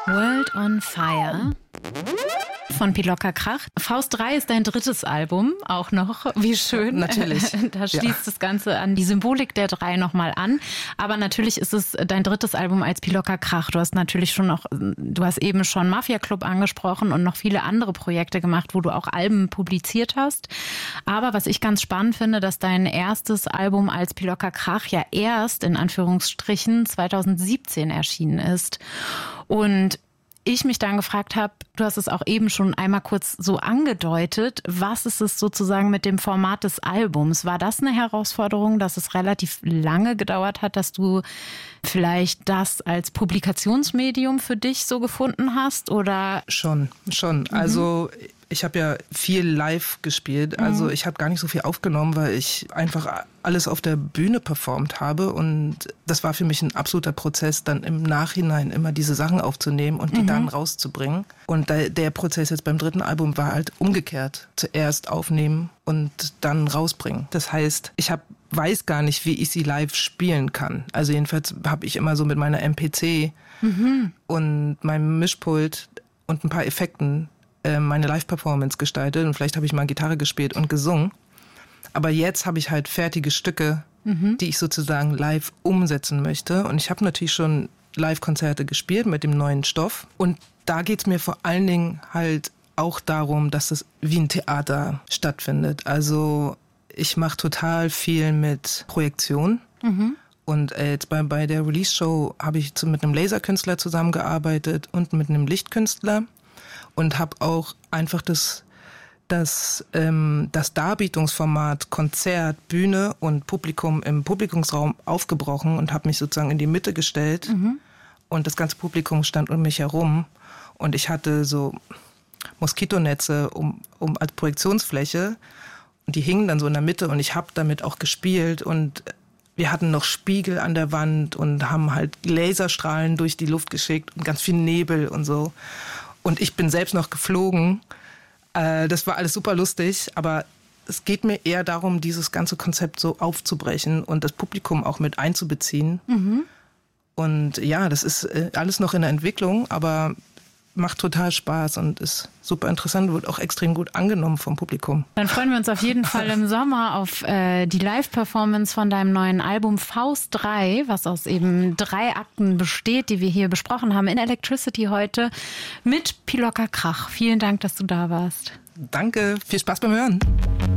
World on Fire von Pilocka Krach. Faust 3 ist dein drittes Album, auch noch. Wie schön. Natürlich. Da schließt das Ganze an die Symbolik der 3 nochmal an. Aber natürlich ist es dein drittes Album als Pilocka Krach. Du hast eben schon Mafia Club angesprochen und noch viele andere Projekte gemacht, wo du auch Alben publiziert hast. Aber was ich ganz spannend finde, dass dein erstes Album als Pilocka Krach ja erst, in Anführungsstrichen, 2017 erschienen ist. Und ich mich dann gefragt habe, du hast es auch eben schon einmal kurz so angedeutet, was ist es sozusagen mit dem Format des Albums? War das eine Herausforderung, dass es relativ lange gedauert hat, dass du vielleicht das als Publikationsmedium für dich so gefunden hast? Oder? Schon. Also ich habe ja viel live gespielt, also ich habe gar nicht so viel aufgenommen, weil ich einfach alles auf der Bühne performt habe und das war für mich ein absoluter Prozess, dann im Nachhinein immer diese Sachen aufzunehmen und die dann rauszubringen. Und der Prozess jetzt beim dritten Album war halt umgekehrt. Zuerst aufnehmen und dann rausbringen. Das heißt, ich weiß gar nicht, wie ich sie live spielen kann. Also jedenfalls habe ich immer so mit meiner MPC und meinem Mischpult und ein paar Effekten meine Live-Performance gestaltet und vielleicht habe ich mal Gitarre gespielt und gesungen. Aber jetzt habe ich halt fertige Stücke, die ich sozusagen live umsetzen möchte. Und ich habe natürlich schon Live-Konzerte gespielt mit dem neuen Stoff. Und da geht's mir vor allen Dingen halt auch darum, dass es wie ein Theater stattfindet. Also ich mache total viel mit Projektion. Und jetzt bei der Release-Show habe ich mit einem Laserkünstler zusammengearbeitet und mit einem Lichtkünstler. Und habe auch einfach das Darbietungsformat Konzert, Bühne und Publikum im Publikumsraum aufgebrochen und habe mich sozusagen in die Mitte gestellt. Und das ganze Publikum stand um mich herum. Und ich hatte so Moskitonetze um als Projektionsfläche. Und die hingen dann so in der Mitte und ich habe damit auch gespielt. Und wir hatten noch Spiegel an der Wand und haben halt Laserstrahlen durch die Luft geschickt und ganz viel Nebel und so. Und ich bin selbst noch geflogen. Das war alles super lustig, aber es geht mir eher darum, dieses ganze Konzept so aufzubrechen und das Publikum auch mit einzubeziehen. Und ja, das ist alles noch in der Entwicklung, aber macht total Spaß und ist super interessant, wird auch extrem gut angenommen vom Publikum. Dann freuen wir uns auf jeden Fall im Sommer auf die Live-Performance von deinem neuen Album Faust 3, was aus eben 3 Akten besteht, die wir hier besprochen haben in Electricity heute mit Pilocka Krach. Vielen Dank, dass du da warst. Danke, viel Spaß beim Hören.